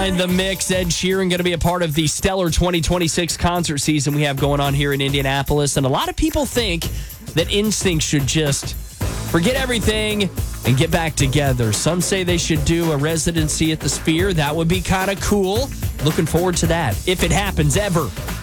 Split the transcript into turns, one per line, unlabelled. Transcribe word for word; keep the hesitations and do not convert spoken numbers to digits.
behind the mix. Ed Sheeran going to be a part of the stellar twenty twenty-six concert season we have going on here in Indianapolis. And a lot of people think that N Sync should just forget everything and get back together. Some say they should do a residency at the Sphere. That would be kind of cool. Looking forward to that, if it happens ever.